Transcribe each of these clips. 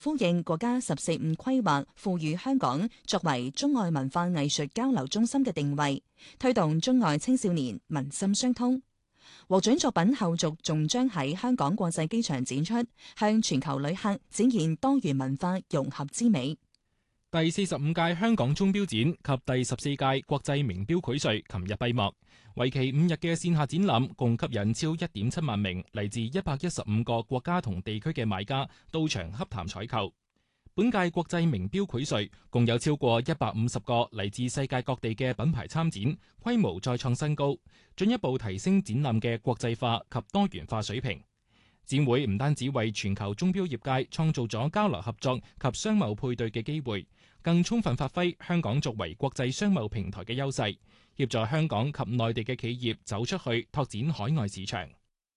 呼應國家十四五規劃賦予香港作為中外文化藝術交流中心嘅定位，推動中外青少年民心相通。獲獎作品後續仲將喺香港國際機場展出，向全球旅客展現多元文化融合之美。 第45屆香港鐘錶展及第14屆國際名錶蒐瑞琴日閉幕，為期5日嘅線下展覽共吸引超 1.7 萬名嚟自115個國家同地區嘅買家到場洽談採購。本屆國際名錶蒐瑞共有超過150個嚟自世界各地嘅品牌參展，規模再創新高，進一步提升展覽嘅國際化及多元化水平。展會唔單止為全球鐘錶業界創造咗交流合作及商貿配對嘅機會，更充分發揮香港作為國際商貿平台嘅優勢，協助香港及內地嘅企業走出去拓展海外市場。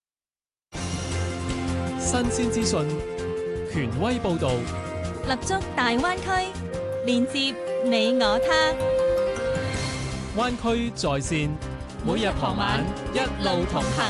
新鮮資訊，權威報導， 立足大灣區，連接你我他。 灣區在線，每日傍晚一路同行。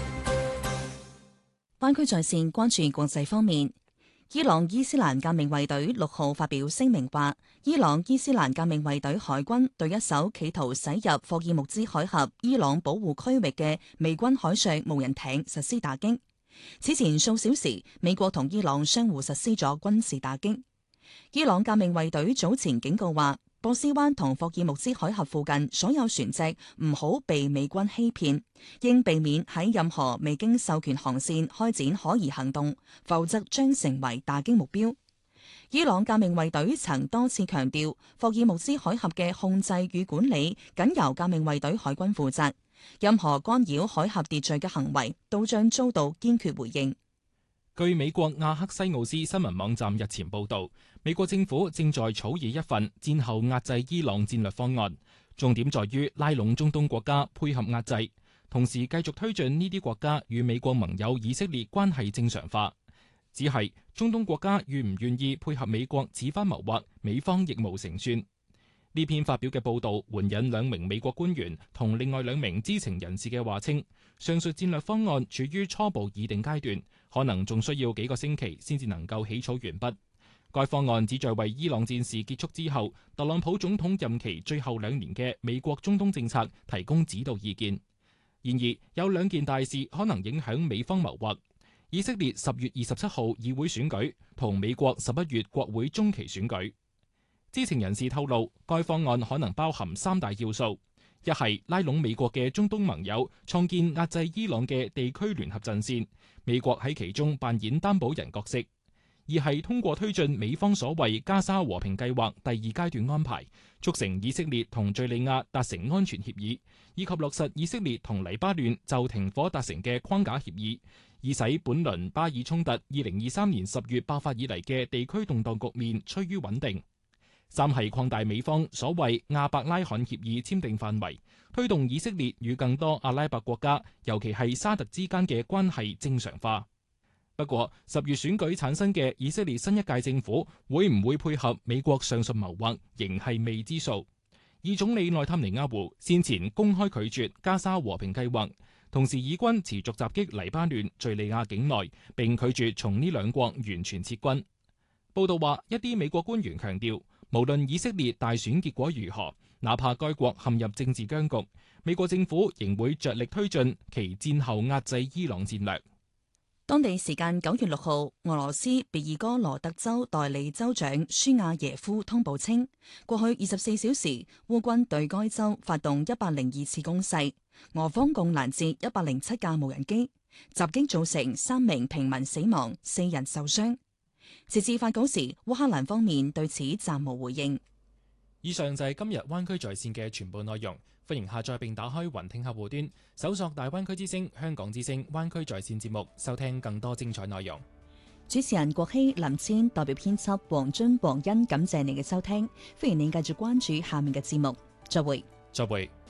灣區在線關注國際方面，伊朗伊斯蘭革命衛隊6號發表聲明話，伊朗伊斯蘭革命衛隊海軍對一艘企圖駛入霍爾木茲海峽伊朗保護區域嘅美軍海上無人艇實施打擊。此前數小時，美國同伊朗相互實施咗軍事打擊。伊朗革命衛隊早前警告話，波斯灣同霍爾木茲海峽附近所有船隻唔好被美軍欺騙，應避免喺任何未經授權航線開展可疑行動，否則將成為打擊目標。伊朗革命衛隊曾多次強調，霍爾木茲海峽嘅控制與管理僅由革命衛隊海軍負責，任何干擾海峽秩序嘅行為都將遭到堅決回應。 據美國亞克西奧斯新聞網站日前報道，美國政府正在草擬一份戰後壓制伊朗戰略方案，重點在於拉攏中東國家配合壓制，同時繼續推進呢啲國家與美國盟友以色列關係正常化。只係中東國家願唔願意配合美國此番謀劃，美方亦無成算。呢篇發表嘅報導援引2名美國官員同另外2名知情人士嘅話稱，上述戰略方案處於初步擬定階段，可能仲需要幾個星期先至能夠起草完畢。該方案旨在為伊朗戰事結束之後，特朗普總統任期最後2年嘅美國中東政策提供指導意見。然而，有2件大事可能影響美方謀劃：以色列10月27號議會選舉同美國11月國會中期選舉。知情人士透露，該方案可能包含3大要素：一係拉攏美國嘅中東盟友，創建壓制伊朗嘅地區聯合陣線，美國喺其中扮演擔保人角色；二係通過推進美方所謂加沙和平計劃第2階段安排，促成以色列同敘利亞達成安全協議，以及落實以色列同黎巴嫩就停火達成嘅框架協議，以使本輪巴以衝突2023年10月爆發以嚟嘅地區動盪局面趨於穩定。三係擴大美方所謂亞伯拉罕協議簽訂範圍，推動以色列與更多阿拉伯國家，尤其係沙特之間嘅關係正常化。不過10月選舉產生嘅以色列新一屆政府會唔會配合美國上述謀劃，仍係未知數。以總理內塔尼亞胡先前公開拒絕加沙和平計劃，同時以軍持續襲擊黎巴嫩、敘利亞境內，並拒絕從呢2國完全撤軍。報道話，一啲美國官員強調，無論以色列大選結果如何，哪怕該國陷入政治僵局，美國政府仍會着力推進其戰後壓制伊朗戰略。 當地時間9月6號，俄羅斯別爾哥羅德州代理州長舒亞耶夫通報稱，過去24小時，烏軍對該州發動102次攻勢，俄方共攔截107架無人機，襲擊造成3名平民死亡，4人受傷。截至發稿時，烏克蘭方面對此暫無回應。 以上就係今日灣區在線嘅全部內容，歡迎下載並打開雲聽客戶端，搜索大灣區之聲、香港之聲、灣區在線節目，收聽更多精彩內容。 主持人郭希、林千代表編輯黃津、黃欣，感謝你嘅收聽，歡迎你繼續關注下面嘅節目，再會。 再會。